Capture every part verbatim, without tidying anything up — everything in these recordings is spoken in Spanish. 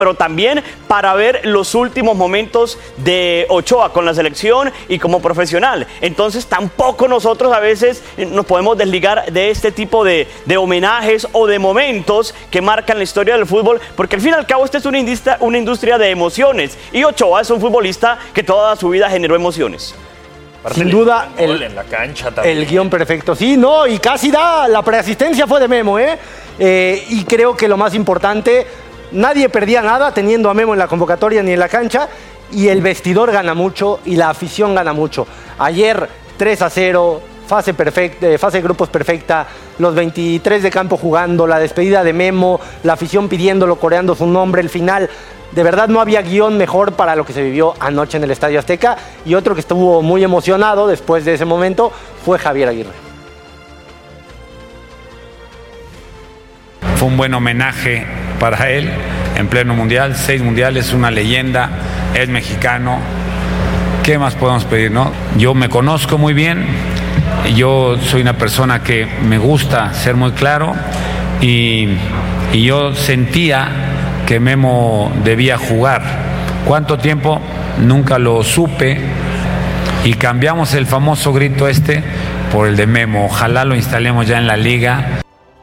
pero también para ver los últimos momentos de Ochoa con la selección y como profesional. Entonces tampoco nosotros a veces nos podemos desligar de este tipo de, de homenajes o de momentos que marcan la historia del fútbol, porque al fin y al cabo esta es una industria, una industria de emociones, y Ochoa es un futbolista que toda su vida generó emociones. Sin duda, el, en la cancha también. el guión perfecto. Sí, no, y casi da, la preasistencia fue de Memo, ¿eh? eh y creo que lo más importante, nadie perdía nada teniendo a Memo en la convocatoria ni en la cancha, y el vestidor gana mucho y la afición gana mucho. Ayer tres a cero, fase perfecta, fase de grupos perfecta, los veintitrés de campo jugando, la despedida de Memo, la afición pidiéndolo, coreando su nombre, el final. De verdad no había guión mejor para lo que se vivió anoche en el Estadio Azteca, y otro que estuvo muy emocionado después de ese momento fue Javier Aguirre. Fue un buen homenaje para él en pleno mundial, seis mundiales, una leyenda, es mexicano. ¿Qué más podemos pedir, no? Yo me conozco muy bien, yo soy una persona que me gusta ser muy claro, y, y yo sentía que Memo debía jugar. ¿Cuánto tiempo? Nunca lo supe, y cambiamos el famoso grito este por el de Memo. Ojalá lo instalemos ya en la liga.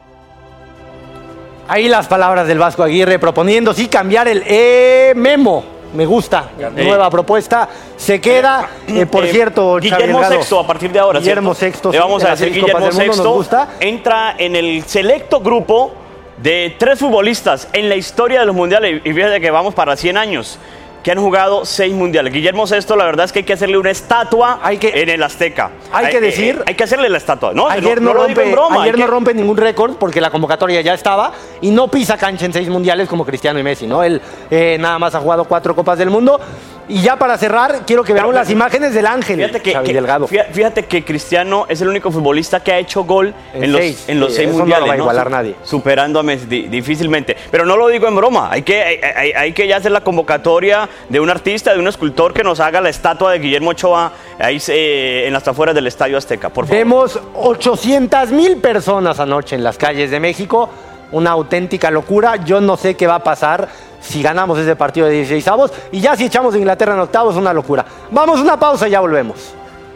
Ahí las palabras del Vasco Aguirre proponiendo sí cambiar el eh, Memo. Me gusta, eh. nueva propuesta, se queda, eh, por eh, cierto, Guillermo Sexto a partir de ahora. Guillermo Sexto, le vamos a decir Guillermo Sexto, entra en el selecto grupo de tres futbolistas en la historia de los mundiales, y fíjate que vamos para cien años, que han jugado seis mundiales. Guillermo Sexto, la verdad es que hay que hacerle una estatua hay que, en el Azteca. Hay, hay que decir... Eh, hay que hacerle la estatua, ¿no? Ayer no, no, no, rompe, broma, ayer que... no rompe ningún récord porque la convocatoria ya estaba, y no pisa cancha en seis mundiales como Cristiano y Messi, ¿no? Él eh, nada más ha jugado cuatro Copas del Mundo. Y ya para cerrar, quiero que veamos pero, las imágenes del Ángel, fíjate que, Xavi que, Delgado. Fíjate que Cristiano es el único futbolista que ha hecho gol en, en seis, los, en los sí, seis mundiales. No lo va a igualar ¿no? nadie. Superando a Messi difícilmente. Pero no lo digo en broma. Hay que, hay, hay, hay que ya hacer la convocatoria de un artista, de un escultor que nos haga la estatua de Guillermo Ochoa ahí eh, en las afueras del Estadio Azteca, por favor. Vemos ochocientas mil personas anoche en las calles de México. Una auténtica locura. Yo no sé qué va a pasar si ganamos ese partido de dieciseisavos, y ya si echamos a Inglaterra en octavos, una locura. Vamos a una pausa y ya volvemos.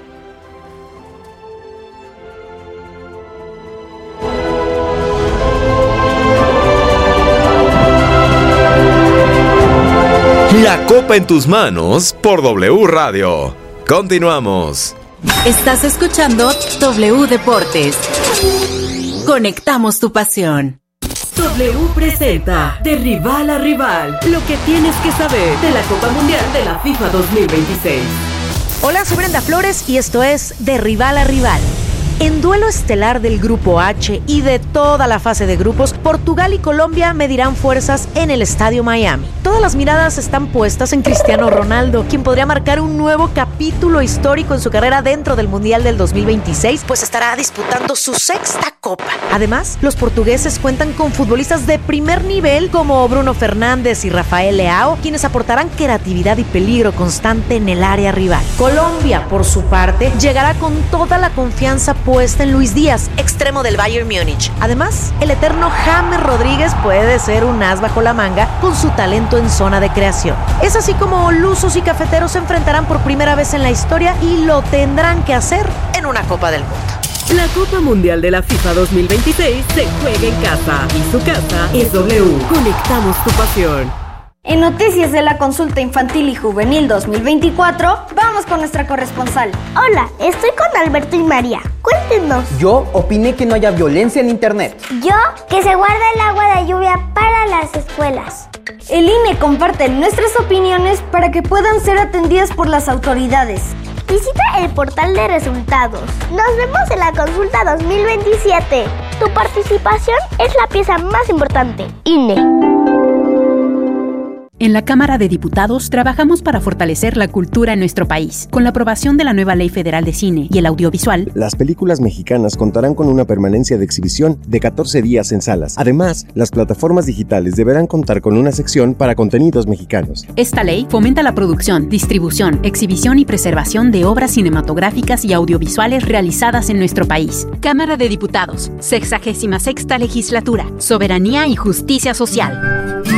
La copa en tus manos por W Radio. Continuamos. Estás escuchando W Deportes. Conectamos tu pasión. W presenta De Rival a Rival, lo que tienes que saber de la Copa Mundial de la FIFA dos mil veintiséis. Hola, soy Brenda Flores y esto es De Rival a Rival. En duelo estelar del Grupo H y de toda la fase de grupos, Portugal y Colombia medirán fuerzas en el Estadio Miami. Todas las miradas están puestas en Cristiano Ronaldo, quien podría marcar un nuevo capítulo histórico en su carrera dentro del Mundial del dos mil veintiséis, pues estará disputando su sexta copa. Además, los portugueses cuentan con futbolistas de primer nivel como Bruno Fernández y Rafael Leao, quienes aportarán creatividad y peligro constante en el área rival. Colombia, por su parte, llegará con toda la confianza puesta en Luis Díaz, extremo del Bayern Múnich. Además, el eterno James Rodríguez puede ser un as bajo la manga con su talento en zona de creación. Es así como lusos y cafeteros se enfrentarán por primera vez en la historia, y lo tendrán que hacer en una Copa del Mundo. La Copa Mundial de la FIFA dos mil veintiséis se juega en casa, y su casa es W. Conectamos tu pasión. En noticias de la consulta infantil y juvenil dos mil veinticuatro, vamos con nuestra corresponsal. Hola, estoy con Alberto y María. Cuéntenos. Yo opiné que no haya violencia en internet. Yo, que se guarda el agua de lluvia para las escuelas. El I N E comparte nuestras opiniones para que puedan ser atendidas por las autoridades. Visita el portal de resultados. Nos vemos en la consulta dos mil veintisiete. Tu participación es la pieza más importante. I N E. En la Cámara de Diputados trabajamos para fortalecer la cultura en nuestro país. Con la aprobación de la nueva Ley Federal de Cine y el Audiovisual, las películas mexicanas contarán con una permanencia de exhibición de catorce días en salas. Además, las plataformas digitales deberán contar con una sección para contenidos mexicanos. Esta ley fomenta la producción, distribución, exhibición y preservación de obras cinematográficas y audiovisuales realizadas en nuestro país. Cámara de Diputados, sexagésima sexta legislatura, Soberanía y Justicia Social.